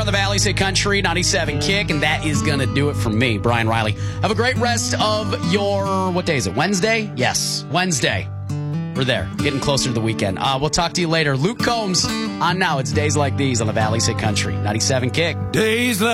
on the Valley Say Country 97 Kick, and that is going to do it for me, Brian Riley. Have a great rest of your, what day is it, Wednesday? Yes, Wednesday. We're there, getting closer to the weekend. We'll talk to you later. Luke Combs on now. It's Days Like These on the Valley Say Country 97 Kick. Days like